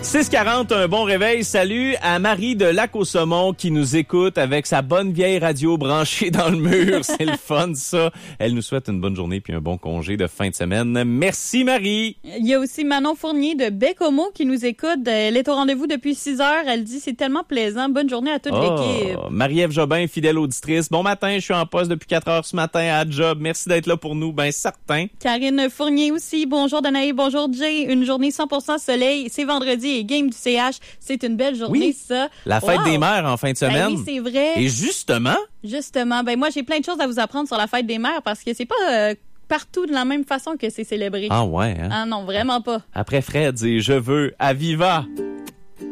6h40, un bon réveil. Salut à Marie de Lac-au-Saumon qui nous écoute avec sa bonne vieille radio branchée dans le mur. C'est le fun, ça. Elle nous souhaite une bonne journée puis un bon congé de fin de semaine. Merci, Marie. Il y a aussi Manon Fournier de Bécomo qui nous écoute. Elle est au rendez-vous depuis 6 heures. Elle dit c'est tellement plaisant. Bonne journée à toute l'équipe. Marie-Ève Jobin, fidèle auditrice. Bon matin, je suis en poste depuis 4 heures ce matin à Job. Merci d'être là pour nous, ben certain. Karine Fournier aussi. Bonjour Danaï, bonjour Jay. Une journée 100% soleil. C'est vendredi et game du CH. C'est une belle journée, oui, ça. La fête des mères en fin de semaine. Ben oui, c'est vrai. Et justement, ben moi, j'ai plein de choses à vous apprendre sur la fête des mères parce que c'est pas partout de la même façon que c'est célébré. Ah ouais, hein? Ah non, vraiment pas. Après Fred, dit « Je veux à Viva ».